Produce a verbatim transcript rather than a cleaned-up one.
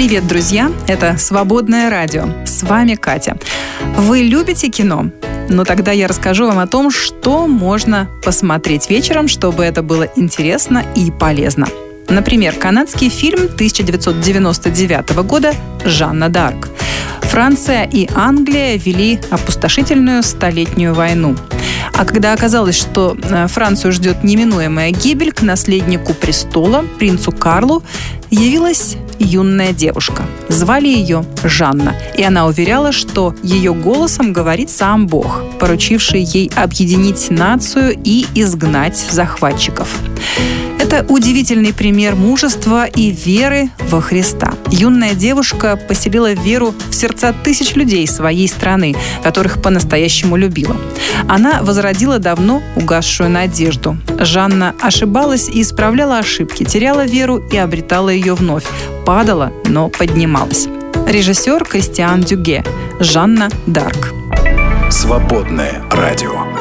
Привет, друзья! Это «Свободное радио». С вами Катя. Вы любите кино? Ну тогда я расскажу вам о том, что можно посмотреть вечером, чтобы это было интересно и полезно. Например, канадский фильм тысяча девятьсот девяносто девятого года «Жанна д'Арк». Франция и Англия вели опустошительную столетнюю войну. А когда оказалось, что Францию ждет неминуемая гибель, к наследнику престола, принцу Карлу, явилась юная девушка. Звали ее Жанна. И она уверяла, что ее голосом говорит сам Бог, поручивший ей объединить нацию и изгнать захватчиков. Это удивительный пример мужества и веры во Христа. Юная девушка поселила веру в сердца тысяч людей своей страны, которых по-настоящему любила. Она возродила давно угасшую надежду. Жанна ошибалась и исправляла ошибки, теряла веру и обретала ее вновь. Падала, но поднималась. Режиссер Кристиан Дюге. «Жанна д'Арк». Свободное радио.